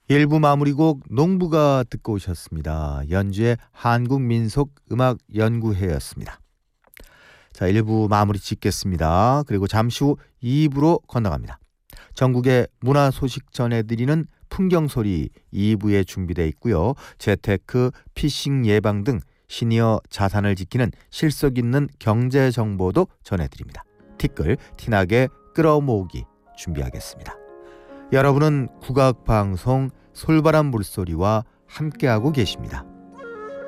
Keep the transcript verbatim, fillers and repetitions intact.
일 부 마무리곡 농부가 듣고 오셨습니다. 연주의 한국민속음악연구회였습니다. 자, 일 부 마무리 짓겠습니다. 그리고 잠시 후 이 부로 건너갑니다. 전국의 문화 소식 전해드리는 풍경소리 이 부에 준비되어 있고요. 재테크, 피싱 예방 등 시니어 자산을 지키는 실속 있는 경제 정보도 전해드립니다. 티끌, 티나게 끌어모으기 준비하겠습니다. 여러분은 국악방송 솔바람 물소리와 함께하고 계십니다.